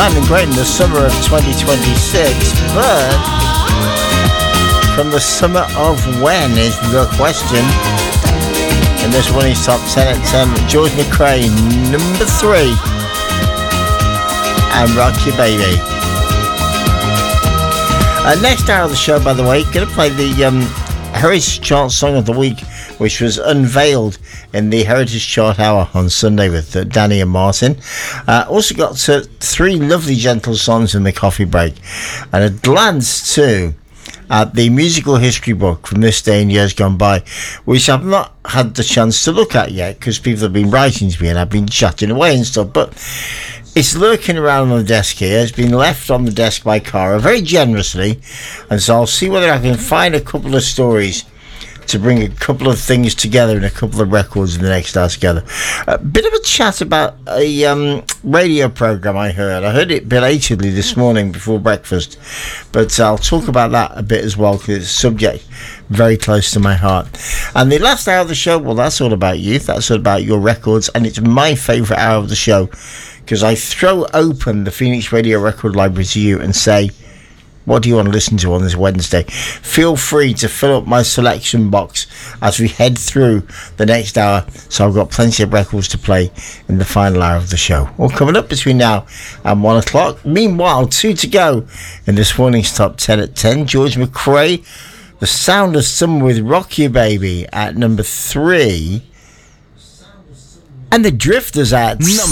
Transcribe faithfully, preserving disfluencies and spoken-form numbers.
sounding great in the summer of twenty twenty-six, but from the summer of when is the question. And this one is top ten at ten. George McRae, number three, and Rock Your Baby. Uh, next hour of the show, by the way, going to play the um, Heritage Chart Song of the Week, which was unveiled in the Heritage Chart Hour on Sunday with uh, Danny and Martin. Uh, also got uh, three lovely gentle songs in the coffee break, and a glance too at the musical history book from this day and years gone by, which I've not had the chance to look at yet because people have been writing to me and I've been chatting away and stuff, but it's lurking around on the desk here. It's been left on the desk by Cara very generously, and so I'll see whether I can find a couple of stories to bring a couple of things together and a couple of records in the next hour together. A bit of a chat about a um, radio program I heard. I heard it belatedly this morning before breakfast, but I'll talk about that a bit as well because it's a subject very close to my heart. And the last hour of the show, well, that's all about you. That's all about your records, and it's my favourite hour of the show because I throw open the Phoenix Radio Record Library to you and say, what do you want to listen to on this Wednesday? Feel free to fill up my selection box as we head through the next hour. So I've got plenty of records to play in the final hour of the show. All coming up between now and one o'clock. Meanwhile, two to go in this morning's top ten at ten. George McRae, The Sound of Summer with Rock Your Baby at number three. And the Drifters at number